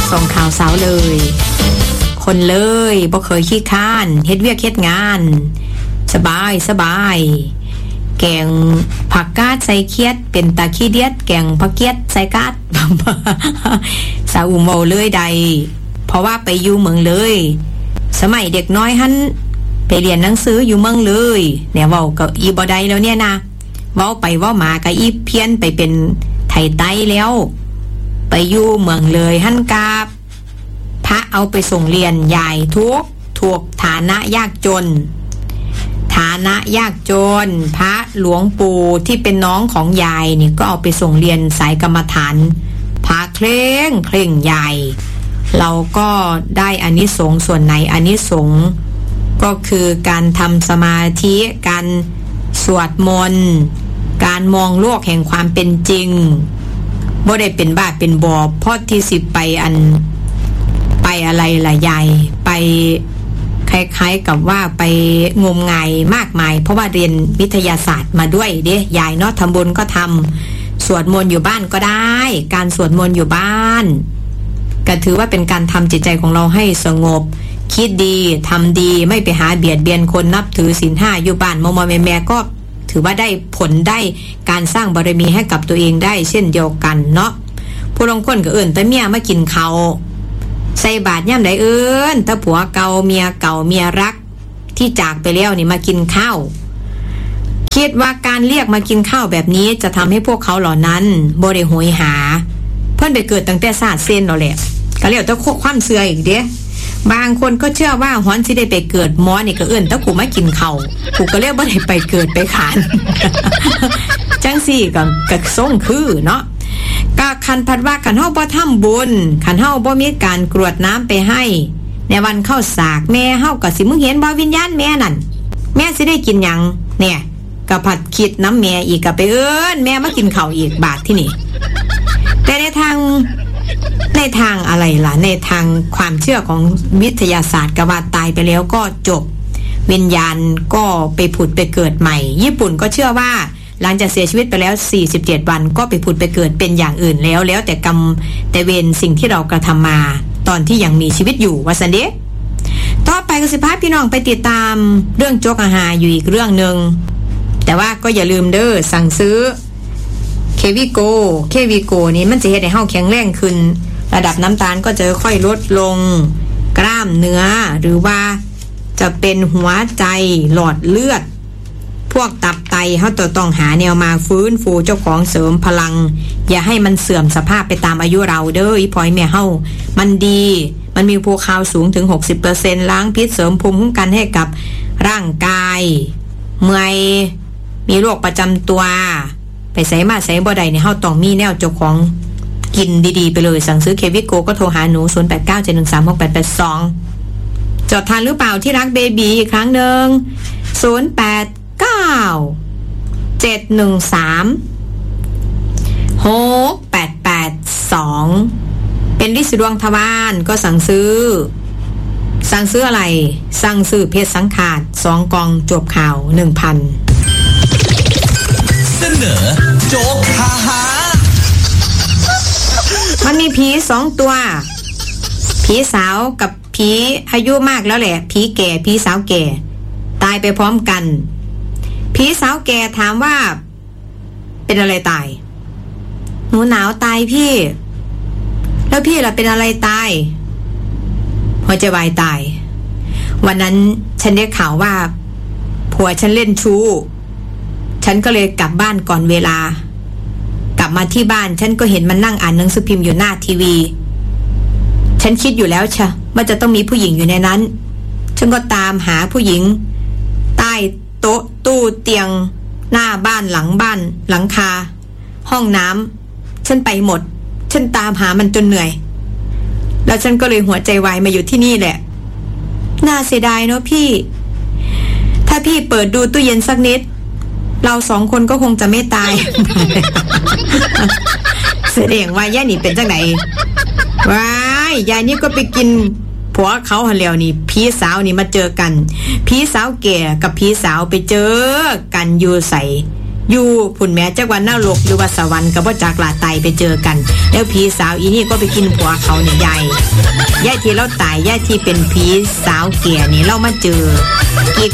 ส่งข่าวสาวเลยคนเลยบ่เคยขี้ข้านเฮ็ดเวียกเฮ็ดงานสบายแกงผักกาดใส่เคียดเป็นตาขี้เดียดแกงผักเกียดใส่กาด สาวเมาเลยใดเพราะว่าไปอยู่เมืองเลยสมัยเด็กน้อยหันไปเรียนหนังสืออยู่เมืองเลยเนี่ยเว้าก็อีบ่ได้แล้วเนี่ยนะเว้าไปเว้ามาก็อีเพี้ยนไปเป็นไทยใต้แล้วไปอยู่เมืองเลยหันกาบพระเอาไปส่งเรียนยายถูกฐานะยากจนพระหลวงปู่ที่เป็นน้องของยายนี่ก็เอาไปส่งเรียนสายกรรมฐานพระเคร่งยายเราก็ได้อานิสงส์ส่วนไหนอานิสงส์ก็คือการทำสมาธิการสวดมนต์การมองโลกแห่งความเป็นจริงบ่ได้เป็นบ้าเป็นบอพอที่สิไปอะไรล่ะยายไปคล้ายๆกับว่าไปงมงายมากมายเพราะว่าเรียนวิทยาศาสตร์มาด้วยเด้ยายเนาะทำบุญก็ทำสวดมนต์อยู่บ้านก็ได้การสวดมนต์อยู่บ้านก็ถือว่าเป็นการทำจิตใจของเราให้สงบคิดดีทำดีไม่ไปหาเบียดเบียนคนนับถือศีล 5อยู่บ้านมอแม่ก็ถือว่าได้ผลได้การสร้างบารมีให้กับตัวเองได้เช่นเดียวกันเนาะผู้ลางคนก็เอิ้นแต่เมียมากินข้าวใส่บาตรย่ำใดถ้าผัวเก่าเมียเก่าเมียรักที่จากไปแล้วนี่มากินข้าวคิดว่าการเรียกมากินข้าวแบบนี้จะทำให้พวกเขาเหล่านั้นบ่ได้โหยหาเพิ่นไปเกิดตั้งแต่ศาสตร์เส้นแล้วแหละก็แล้วแต่ความเชื่ออีกเด้บางคนก็เชื่อว่าฮ้อนสิได้ไปเกิดหมอนี่ก็เอิ้นแต่กูมากินข้าวกูก็เลยบ่ได้ไปเกิดไปขาน จังซี่ก็ส่งคือเนาะก็คันพัดว่าคันเฮาบ่ทำบุญคันเฮาบ่มีการกรวดน้ำไปให้ในวันเข้าสากแม่เฮาก็สิมึงเห็นบ่วิญญาณแม่นั่นแม่สิได้กินหยังเนี่ยก็ผัดคิดน้ำแม่อีกก็ไปเอิ้นแม่มากินข้าวอีกบาดที่นี่แต่ในทางอะไรล่ะในทางความเชื่อของวิทยาศาสตร์ก็ว่าตายไปแล้วก็จบวิญญาณก็ไปผุดไปเกิดใหม่ญี่ปุ่นก็เชื่อว่าหลังจากเสียชีวิตไปแล้ว47วันก็ไปผุดไปเกิดเป็นอย่างอื่นแล้วแต่กรรมแต่เวรสิ่งที่เรากระทำมาตอนที่ยังมีชีวิตอยู่ว่าซั่นเด้ต่อไปก็สิพาพี่น้องไปติดตามเรื่องโจกอาหารอยู่อีกเรื่องนึงแต่ว่าก็อย่าลืมเด้อสั่งซื้อเควิโกนี่มันจะเฮ็ดให้เฮาแข็งแรงขึ้นระดับน้ำตาลก็จะค่อยลดลงกล้ามเนื้อหรือว่าจะเป็นหัวใจหลอดเลือดพวกตับไตเฮาต้องหาแนวมาฟื้นฟูเจ้าของเสริมพลังอย่าให้มันเสื่อมสภาพไปตามอายุเราเด้ออีพอยแม่เฮามันดีมันมีภูเขาสูงถึง 60% ล้างพิษเสริมภูมิคุ้มกันให้กับร่างกายเมื่อยมีโรคประจำตัวไปใส่มาใส่บ่ได้เนี่ยเฮาต้องมีแนวเจ้าของกินดีๆไปเลยสั่งซื้อเควิโกก็โทรหาหนู0897136882จดทันหรือเปล่าที่รักเบบีอีกครั้งนึง0897136882เป็นลิสดวงทวารก็สั่งซื้ออะไรสั่งซื้อเพชรสังขาด2กล่องจบข่าว 1,000 เสนอโจ๊กฮาฮามันมีผี2ตัวผีสาวกับผีอายุมากแล้วแหละผีแก่ผีสาวแก่ตายไปพร้อมกันผีสาวแก่ถามว่าเป็นอะไรตายหนูหนาวตายพี่แล้วพี่ล่ะเป็นอะไรตายหัวใจวายตายวันนั้นฉันได้ข่าวว่าผัวฉันเล่นชู้ฉันก็เลยกลับบ้านก่อนเวลากลับมาที่บ้านฉันก็เห็นมันนั่งอ่านหนังสือพิมพ์อยู่หน้าทีวีฉันคิดอยู่แล้วชะว่าจะต้องมีผู้หญิงอยู่ในนั้นฉันก็ตามหาผู้หญิงใต้โต๊ะตู้เตียงหน้าบ้านหลังบ้านหลังคาห้องน้ำฉันไปหมดฉันตามหามันจนเหนื่อยแล้วฉันก็เลยหัวใจวายมาอยู่ที่นี่แหละน่าเสียดายเนาะพี่ถ้าพี่เปิดดูตู้เย็นสักนิดเรา2คนก็คงจะไม่ตาย แสดงว่ายายนี่เป็นจังไหนว้ายยายนี่ก็ไปกินผัวเขาหันแล้วนี่พี่สาวนี่มาเจอกันพี่สาวแก่กับพี่สาวไปเจอกันอยู่ใส่อยู่พุ่นแม่จักว่านรกหรือว่าสวรรค์ก็บ่จักลาไตไปเจอกันแล้วผีสาวอีนี่ก็ไปกินผัวเขาเนี่ยยายที่เราตายยายที่เป็นผีสาวแก่นี่เรามาเจอ